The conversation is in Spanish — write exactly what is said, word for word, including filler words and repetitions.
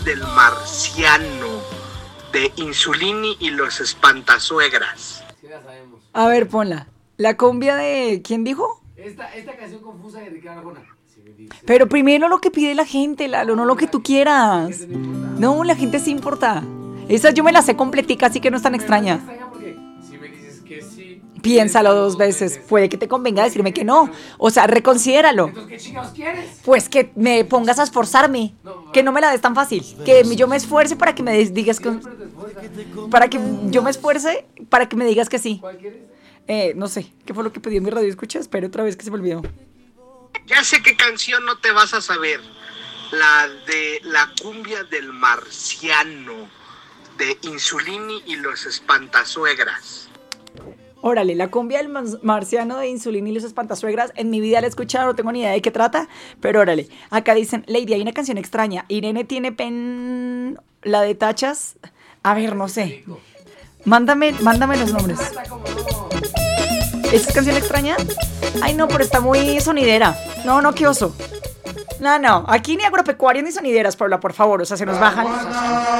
del marciano, de Insulini y los espantasuegras. Sí la sabemos. A ver, ponla. La cumbia de... ¿Quién dijo? Esta, esta canción confusa de Ricardo Arjona. Si me dices- Pero primero lo que pide la gente, Lalo, no lo que tú quieras. Eso no importa. No, la gente sí importa. Esa yo me la sé completica, así que no es tan Pero extraña. es extraña porque si me dices que sí, Piénsalo dos veces. Puede que te convenga decirme que no. O sea, reconsidéralo. Entonces, ¿qué chingados quieres? Pues que me pongas a esforzarme. Que no me la des tan fácil. Que yo me esfuerce para que me des- digas que... Siempre te esfuerzas. Para que yo me esfuerce para que me digas que sí. ¿Cuál quieres? Eh, no sé. ¿Qué fue lo que pidió mi radio escucha? Espera otra vez que se me olvidó. Ya sé qué canción no te vas a saber. La de la cumbia del marciano, de Insulini y los espantasuegras. Órale, la cumbia del man- marciano de Insulina y los espantasuegras. En mi vida la he escuchado, no tengo ni idea de qué trata. Pero órale, acá dicen, Lady, hay una canción extraña. Irene tiene pen... La de tachas. A ver, no sé. Mándame, mándame los nombres. Está como no. ¿Esta canción extraña? Ay, no, pero está muy sonidera. No, no, qué oso. No, no, aquí ni agropecuarias ni sonideras, Paula, por favor. O sea, se nos bajan.